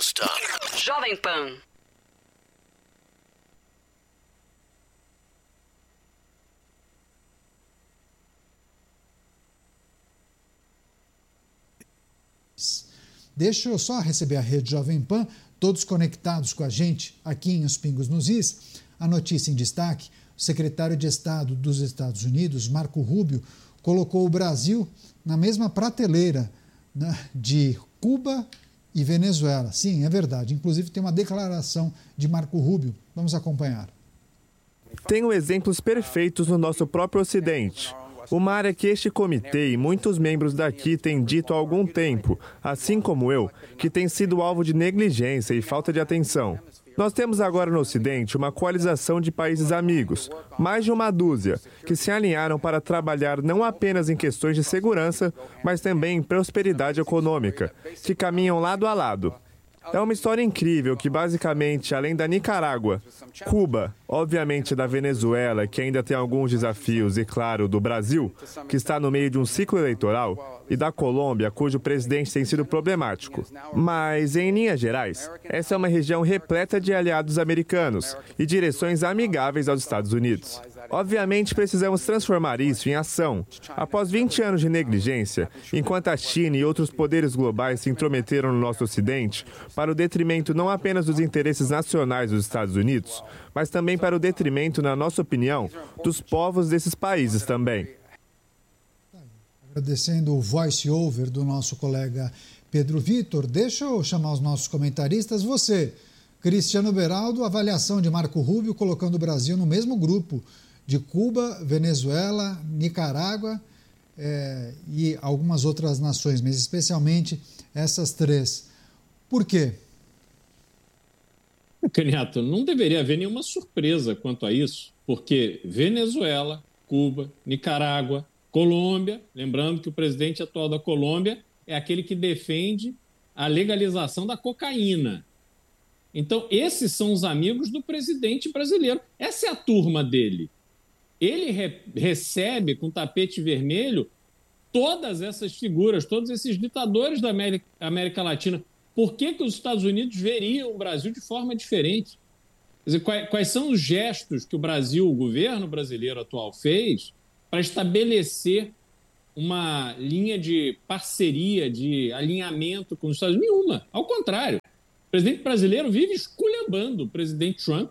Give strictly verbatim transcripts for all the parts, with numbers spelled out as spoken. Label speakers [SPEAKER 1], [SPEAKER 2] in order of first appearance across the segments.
[SPEAKER 1] stop.
[SPEAKER 2] Jovem Pan.
[SPEAKER 3] Deixa eu só receber a rede Jovem Pan, todos conectados com a gente aqui em Os Pingos nos Is. A notícia em destaque: o secretário de Estado dos Estados Unidos, Marco Rubio, colocou o Brasil na mesma prateleira, né, de Cuba e Venezuela. Sim, é verdade. Inclusive tem uma declaração de Marco Rubio. Vamos acompanhar.
[SPEAKER 4] Tenho exemplos perfeitos no nosso próprio Ocidente. Uma área que este comitê e muitos membros daqui têm dito há algum tempo, assim como eu, que tem sido alvo de negligência e falta de atenção. Nós temos agora no Ocidente uma coalização de países amigos, mais de uma dúzia, que se alinharam para trabalhar não apenas em questões de segurança, mas também em prosperidade econômica, que caminham lado a lado. É uma história incrível que, basicamente, além da Nicarágua, Cuba, obviamente da Venezuela, que ainda tem alguns desafios, e, claro, do Brasil, que está no meio de um ciclo eleitoral, e da Colômbia, cujo presidente tem sido problemático. Mas, em linhas gerais, essa é uma região repleta de aliados americanos e direções amigáveis aos Estados Unidos. Obviamente, precisamos transformar isso em ação. Após vinte anos de negligência, enquanto a China e outros poderes globais se intrometeram no nosso Ocidente, para o detrimento não apenas dos interesses nacionais dos Estados Unidos, mas também para o detrimento, na nossa opinião, dos povos desses países também.
[SPEAKER 3] Agradecendo o voice-over do nosso colega Pedro Vitor, deixa eu chamar os nossos comentaristas. Você, Cristiano Beraldo, avaliação de Marco Rubio colocando o Brasil no mesmo grupo de Cuba, Venezuela, Nicarágua é, e algumas outras nações, mas especialmente essas três. Por quê?
[SPEAKER 5] Caniato, não deveria haver nenhuma surpresa quanto a isso, porque Venezuela, Cuba, Nicarágua, Colômbia, lembrando que o presidente atual da Colômbia é aquele que defende a legalização da cocaína. Então, esses são os amigos do presidente brasileiro. Essa é a turma dele. Ele re- recebe com tapete vermelho todas essas figuras, todos esses ditadores da América, América Latina. Por que que os Estados Unidos veriam o Brasil de forma diferente? Quer dizer, quais, quais são os gestos que o Brasil, o governo brasileiro atual fez para estabelecer uma linha de parceria, de alinhamento com os Estados Unidos? Nenhuma. Ao contrário, o presidente brasileiro vive esculhambando o presidente Trump,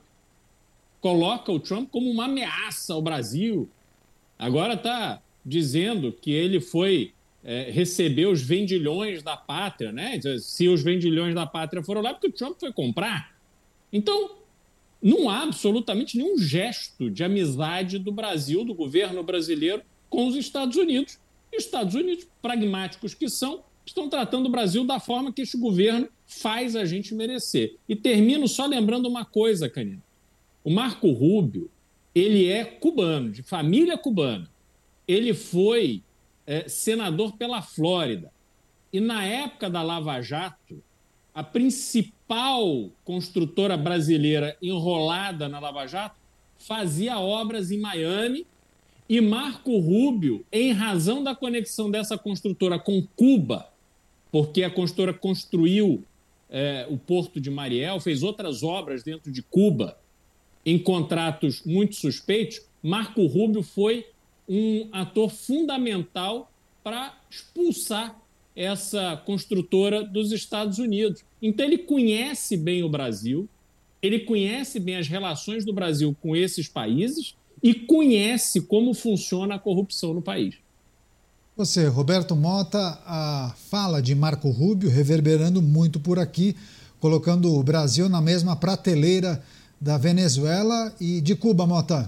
[SPEAKER 5] coloca o Trump como uma ameaça ao Brasil. Agora está dizendo que ele foi é, receber os vendilhões da pátria, né? Se os vendilhões da pátria foram lá, porque o Trump foi comprar. Então, não há absolutamente nenhum gesto de amizade do Brasil, do governo brasileiro, com os Estados Unidos. E os Estados Unidos, pragmáticos que são, estão tratando o Brasil da forma que este governo faz a gente merecer. E termino só lembrando uma coisa, Canino. O Marco Rubio, ele é cubano, de família cubana. Ele foi é, senador pela Flórida. E na época da Lava Jato, a principal construtora brasileira enrolada na Lava Jato fazia obras em Miami, e Marco Rubio, em razão da conexão dessa construtora com Cuba, porque a construtora construiu é, o Porto de Mariel, fez outras obras dentro de Cuba, em contratos muito suspeitos, Marco Rubio foi um ator fundamental para expulsar essa construtora dos Estados Unidos. Então, ele conhece bem o Brasil, ele conhece bem as relações do Brasil com esses países e conhece como funciona a corrupção no país.
[SPEAKER 3] Você, Roberto Mota, a fala de Marco Rubio reverberando muito por aqui, colocando o Brasil na mesma prateleira da Venezuela e de Cuba, Mota.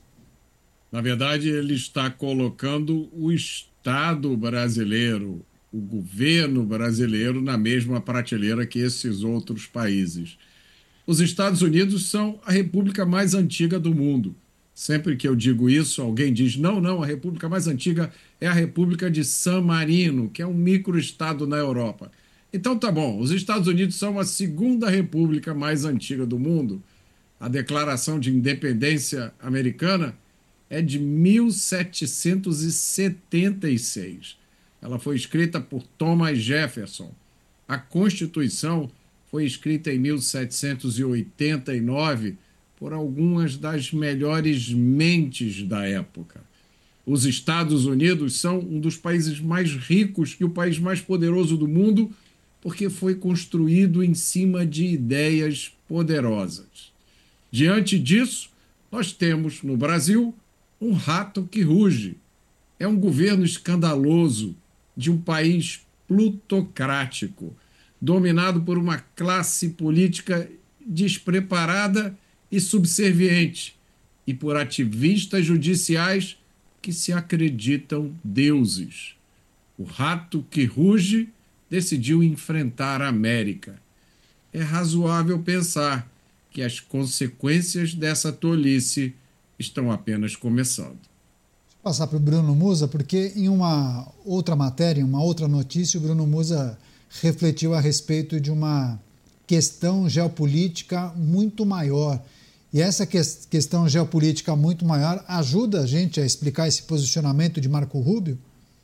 [SPEAKER 6] Na verdade, ele está colocando o Estado brasileiro, o governo brasileiro, na mesma prateleira que esses outros países. Os Estados Unidos são a república mais antiga do mundo. Sempre que eu digo isso, alguém diz, não, não, a república mais antiga é a República de San Marino, que é um microestado na Europa. Então tá bom, os Estados Unidos são a segunda república mais antiga do mundo. A Declaração de Independência Americana é de mil setecentos e setenta e seis. Ela foi escrita por Thomas Jefferson. A Constituição foi escrita em mil setecentos e oitenta e nove por algumas das melhores mentes da época. Os Estados Unidos são um dos países mais ricos e o país mais poderoso do mundo porque foi construído em cima de ideias poderosas. Diante disso, nós temos no Brasil um rato que ruge. É um governo escandaloso de um país plutocrático, dominado por uma classe política despreparada e subserviente, e por ativistas judiciais que se acreditam deuses. O rato que ruge decidiu enfrentar a América. É razoável pensar que as consequências dessa tolice estão apenas começando.
[SPEAKER 3] Vou passar para o Bruno Musa, porque em uma outra matéria, em uma outra notícia, o Bruno Musa refletiu a respeito de uma questão geopolítica muito maior. E essa que- questão geopolítica muito maior ajuda a gente a explicar esse posicionamento de Marco Rubio?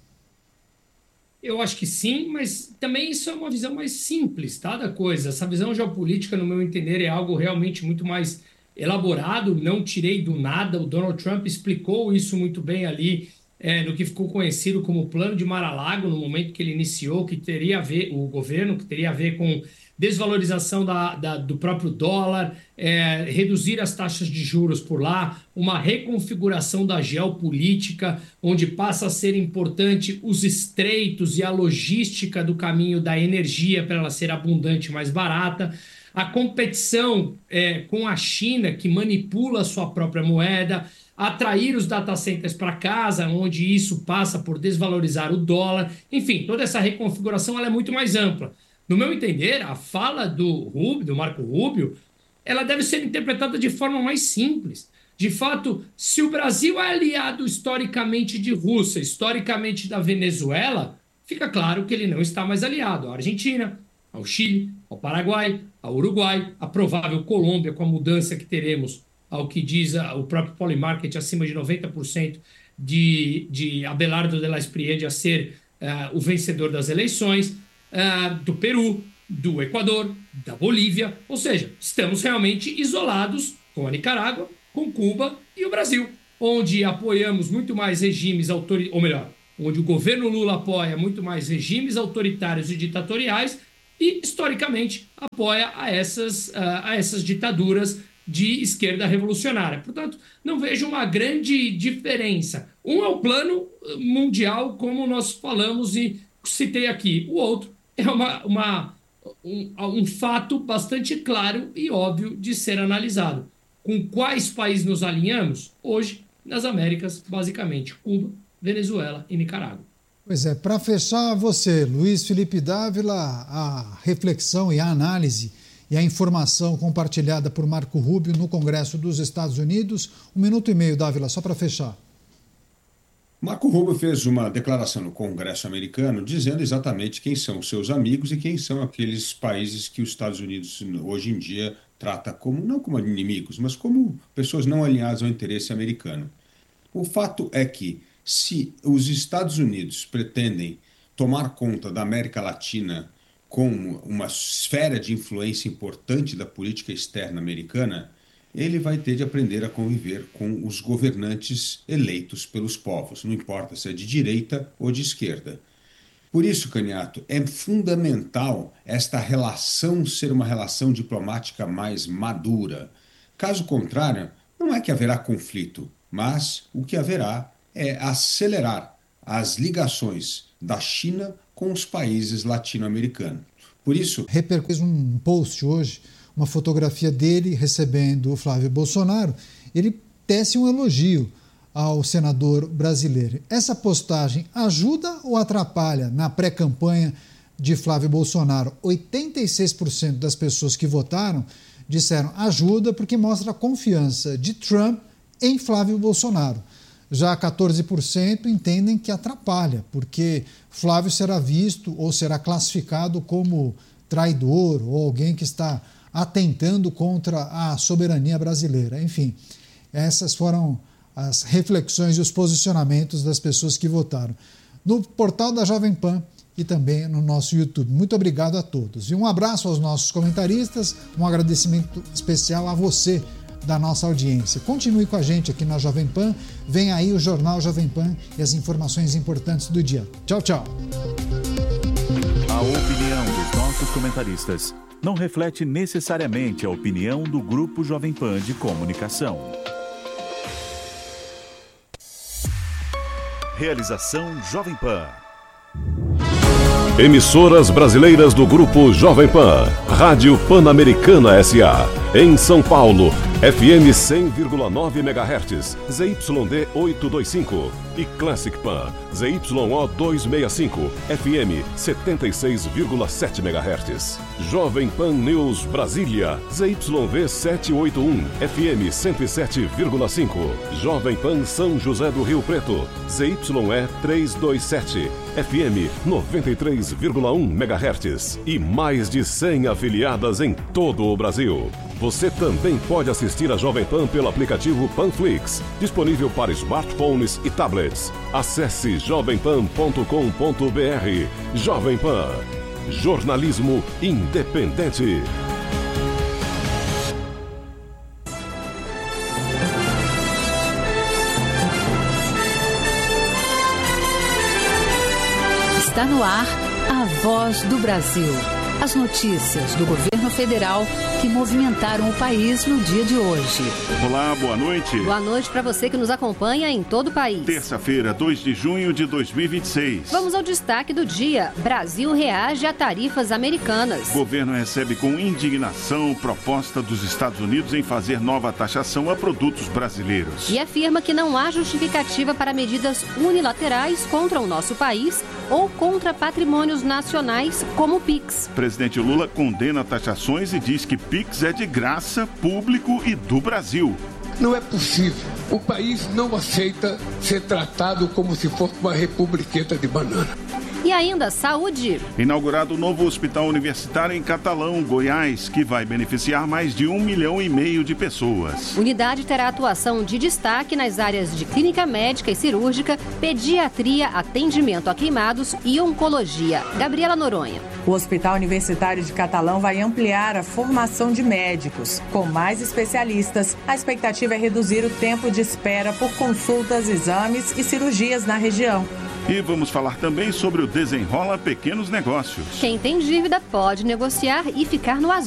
[SPEAKER 1] Eu acho que sim, mas também isso é uma visão mais simples, tá, da coisa. Essa visão geopolítica, no meu entender, é algo realmente muito mais elaborado, não tirei do nada. O Donald Trump explicou isso muito bem ali, é, no que ficou conhecido como o Plano de Mar-a-Lago, no momento que ele iniciou, que teria a ver, o governo, que teria a ver com desvalorização da, da, do próprio dólar, é, reduzir as taxas de juros por lá, uma reconfiguração da geopolítica, onde passa a ser importante os estreitos e a logística do caminho da energia para ela ser abundante e mais barata, a competição é, com a China, que manipula a sua própria moeda, atrair os data centers para casa, onde isso passa por desvalorizar o dólar. Enfim, toda essa reconfiguração ela é muito mais ampla. No meu entender, a fala do, Rubio, do Marco Rubio, ela deve ser interpretada de forma mais simples. De fato, se o Brasil é aliado historicamente de Rússia, historicamente da Venezuela, fica claro que ele não está mais aliado à Argentina, ao Chile, ao Paraguai, ao Uruguai, a provável Colômbia, com a mudança que teremos, ao que diz a, o próprio Polymarket, acima de noventa por cento de, de Abelardo de la Espriella a ser uh, o vencedor das eleições, Uh, do Peru, do Equador, da Bolívia, ou seja, estamos realmente isolados com a Nicarágua, com Cuba e o Brasil, onde apoiamos muito mais regimes autoritários, ou melhor, onde o governo Lula apoia muito mais regimes autoritários e ditatoriais e, historicamente, apoia a essas, uh, a essas ditaduras de esquerda revolucionária. Portanto, não vejo uma grande diferença. Um é o plano mundial, como nós falamos e citei aqui. O outro é uma, uma, um, um fato bastante claro e óbvio de ser analisado. Com quais países nos alinhamos? Hoje, nas Américas, basicamente, Cuba, Venezuela e Nicarágua.
[SPEAKER 3] Pois é, para fechar, você, Luiz Felipe Dávila, a reflexão e a análise e a informação compartilhada por Marco Rubio no Congresso dos Estados Unidos. Um minuto e meio, Dávila, só para fechar.
[SPEAKER 2] Marco Rubio fez uma declaração no Congresso americano dizendo exatamente quem são os seus amigos e quem são aqueles países que os Estados Unidos hoje em dia trata como, não como inimigos, mas como pessoas não alinhadas ao interesse americano. O fato é que se os Estados Unidos pretendem tomar conta da América Latina como uma esfera de influência importante da política externa americana, ele vai ter de aprender a conviver com os governantes eleitos pelos povos, não importa se é de direita ou de esquerda. Por isso, Caniato, é fundamental esta relação ser uma relação diplomática mais madura. Caso contrário, não é que haverá conflito, mas o que haverá é acelerar as ligações da China com os países latino-americanos. Por isso...
[SPEAKER 3] Repercutiu um post hoje, uma fotografia dele recebendo o Flávio Bolsonaro. Ele tece um elogio ao senador brasileiro. Essa postagem ajuda ou atrapalha na pré-campanha de Flávio Bolsonaro? oitenta e seis por cento das pessoas que votaram disseram ajuda porque mostra a confiança de Trump em Flávio Bolsonaro. Já quatorze por cento entendem que atrapalha, porque Flávio será visto ou será classificado como traidor ou alguém que está atentando contra a soberania brasileira. Enfim, essas foram as reflexões e os posicionamentos das pessoas que votaram. No portal da Jovem Pan, e também no nosso YouTube. Muito obrigado a todos. E um abraço aos nossos comentaristas, um agradecimento especial a você da nossa audiência. Continue com a gente aqui na Jovem Pan. Vem aí o Jornal Jovem Pan e as informações importantes do dia. Tchau, tchau.
[SPEAKER 7] A opinião dos nossos comentaristas não reflete necessariamente a opinião do Grupo Jovem Pan de Comunicação. Realização Jovem Pan.
[SPEAKER 8] Emissoras brasileiras do Grupo Jovem Pan. Rádio Pan-Americana S A. Em São Paulo, F M cem vírgula nove megahertz, Z Y D oitocentos e vinte e cinco. E Classic Pan, Z Y O duzentos e sessenta e cinco, F M setenta e seis vírgula sete megahertz. Jovem Pan News Brasília, Z Y V setecentos e oitenta e um, F M cento e sete vírgula cinco. Jovem Pan São José do Rio Preto, Z Y E trezentos e vinte e sete, F M noventa e três vírgula um megahertz. E mais de cem afiliadas em todo o Brasil. Você também pode assistir a Jovem Pan pelo aplicativo Panflix, disponível para smartphones e tablets. Acesse jovem pan ponto com ponto b r. Jovem Pan. Jornalismo independente.
[SPEAKER 9] Está no ar a Voz do Brasil. As notícias do governo federal que movimentaram o país no dia de hoje.
[SPEAKER 7] Olá, boa noite.
[SPEAKER 10] Boa noite para você que nos acompanha em todo o país.
[SPEAKER 7] Terça-feira, dois de junho de dois mil e vinte e seis.
[SPEAKER 10] Vamos ao destaque do dia. Brasil reage a tarifas americanas.
[SPEAKER 7] Governo recebe com indignação proposta dos Estados Unidos em fazer nova taxação a produtos brasileiros.
[SPEAKER 10] E afirma que não há justificativa para medidas unilaterais contra o nosso país ou contra patrimônios nacionais como o Pix.
[SPEAKER 7] Presidente Lula condena taxações e diz que Pix é de graça, público e do Brasil.
[SPEAKER 11] Não é possível. O país não aceita ser tratado como se fosse uma republiqueta de banana.
[SPEAKER 10] E ainda, saúde.
[SPEAKER 7] Inaugurado o novo hospital universitário em Catalão, Goiás, que vai beneficiar mais de um milhão e meio de pessoas.
[SPEAKER 10] Unidade terá atuação de destaque nas áreas de clínica médica e cirúrgica, pediatria, atendimento a queimados e oncologia. Gabriela Noronha.
[SPEAKER 12] O Hospital Universitário de Catalão vai ampliar a formação de médicos. Com mais especialistas, a expectativa é reduzir o tempo de espera por consultas, exames e cirurgias na região.
[SPEAKER 7] E vamos falar também sobre o Desenrola Pequenos Negócios.
[SPEAKER 10] Quem tem dívida pode negociar e ficar no azul.